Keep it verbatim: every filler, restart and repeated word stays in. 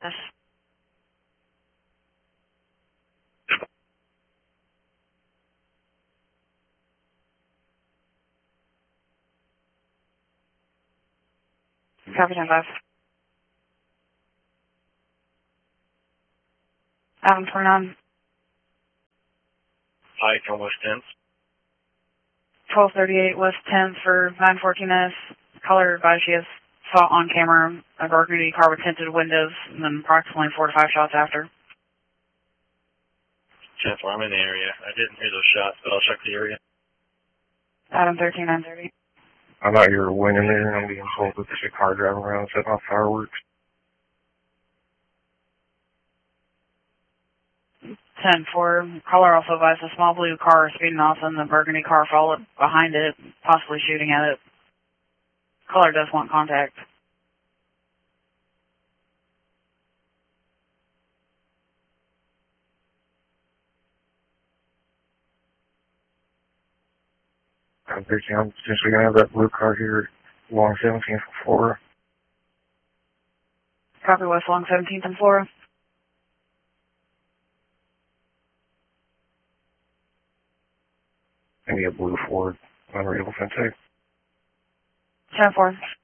Copy ten five. Adam twenty-nine. Pike on West tenth. twelve thirty-eight West tenth for nine fourteen S. Caller advised she has saw on camera a burgundy car with tinted windows, and then approximately four to five shots after. ten four, I'm in the area. I didn't hear those shots, but I'll check the area. Adam thirteen nine thirty. I'm out here winning there, and I'm being told that there's a car driving around setting off fireworks. ten four. Caller also advised a small blue car speeding off, and the burgundy car followed behind it, possibly shooting at it. Caller does want contact. I'm thirteen, I'm potentially going to have that blue car here along seventeenth and Flora. Copy West along seventeenth and Flora. Maybe a blue Ford, unreadable Fintech. ten four.